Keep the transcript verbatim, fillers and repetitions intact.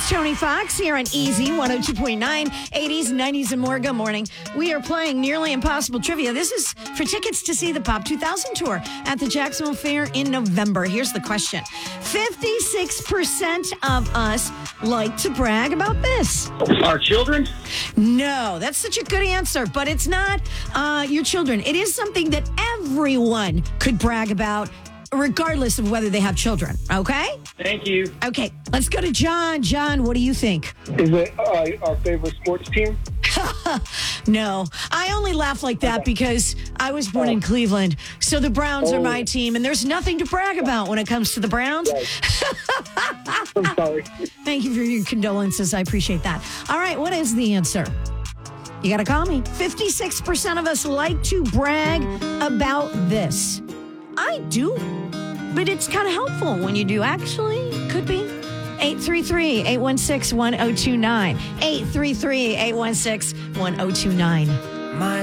It's Tony Fox here on Easy one oh two point nine, eighties, nineties, and more. Good morning. We are playing Nearly Impossible Trivia. This is for tickets to see the Pop two thousand tour at the Jacksonville Fair in November. Here's the question. fifty-six percent of us like to brag about this. Our children? No, that's such a good answer, but it's not uh, your children. It is something that everyone could brag about, regardless of whether they have children. Okay? Thank you. Okay, let's go to John. John, what do you think? Is it uh, our favorite sports team? No, I only laugh like that because I was born in Cleveland, so the Browns Oh. are my team, and there's nothing to brag about when it comes to the Browns. Right. I'm sorry. Thank you for your condolences. I appreciate that. All right, what is the answer? You got to call me. fifty-six percent of us like to brag about this. I do, but it's kind of helpful when you do. Actually, could be. eight three three, eight one six, one oh two nine. eight three three, eight one six, one oh two nine. My